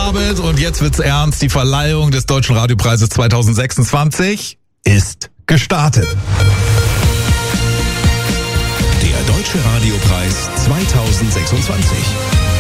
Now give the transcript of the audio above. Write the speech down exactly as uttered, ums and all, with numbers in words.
Abend und jetzt wird's ernst. Die Verleihung des Deutschen Radiopreises zweitausendsechsundzwanzig ist gestartet. Der Deutsche Radiopreis zweitausendsechsundzwanzig.